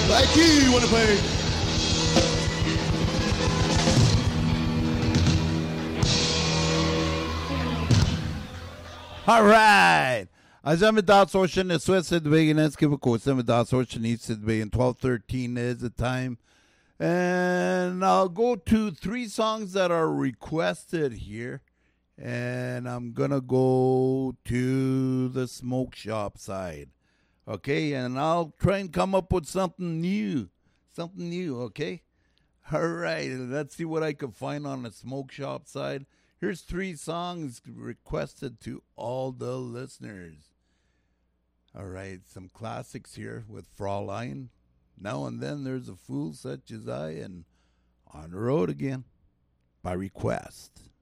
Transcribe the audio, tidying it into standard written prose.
Mikey, you want to play? All right. As I'm at Dot Ocean, the Swiss at the Vegan, let's give a course. I'm at Dot Ocean, East at the Vegan, 12:13 is the time. And I'll go to 3 songs that are requested here. And I'm going to go to the smoke shop side. Okay, and I'll try and come up with something new. Something new, okay? All right, let's see what I can find on the smoke shop side. Here's 3 songs requested to all the listeners. All right, some classics here with Fraulein. Now and then there's a fool such as I, and On the Road Again by request.